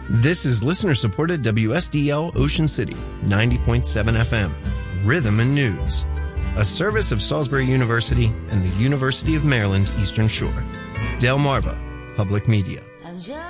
This is listener-supported WSDL Ocean City, 90.7 FM, Rhythm and News, a service of Salisbury University and the University of Maryland Eastern Shore. Delmarva Public Media.